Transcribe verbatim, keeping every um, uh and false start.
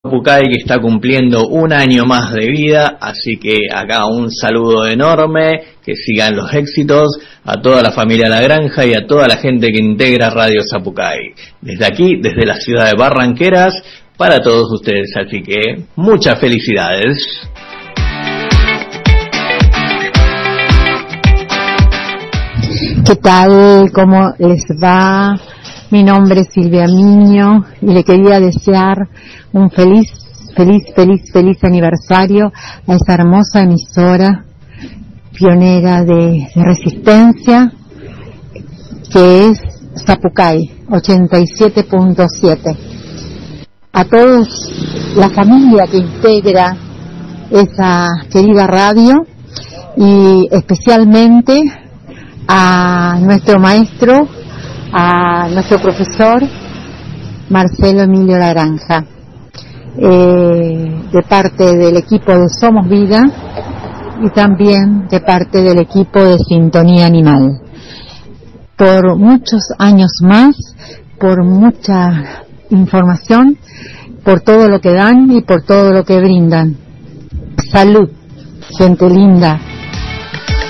Zapucay, que está cumpliendo un año más de vida, así que acá un saludo enorme, que sigan los éxitos a toda la familia La Granja y a toda la gente que integra Radio Zapucay. Desde aquí, desde la ciudad de Barranqueras, para todos ustedes, así que muchas felicidades. ¿Qué tal? ¿Cómo les va? Mi nombre es Silvia Miño y le quería desear un feliz, feliz, feliz, feliz aniversario a esa hermosa emisora pionera de, de resistencia que es Zapucay ochenta y siete punto siete. A todos la familia que integra esa querida radio y especialmente a nuestro maestro, a nuestro profesor Marcelo Emilio La Granja, eh, de parte del equipo de Somos Vida y también de parte del equipo de Sintonía Animal. Por muchos años más, por mucha información, por todo lo que dan y por todo lo que brindan. Salud, gente linda.